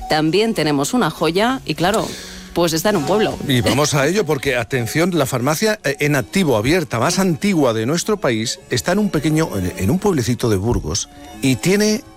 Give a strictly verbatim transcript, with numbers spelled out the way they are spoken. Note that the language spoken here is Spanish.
también tenemos una joya y claro, pues está en un pueblo. Y vamos a ello porque, atención, la farmacia en activo, abierta, más antigua de nuestro país, está en un pequeño, en un pueblecito de Burgos y tiene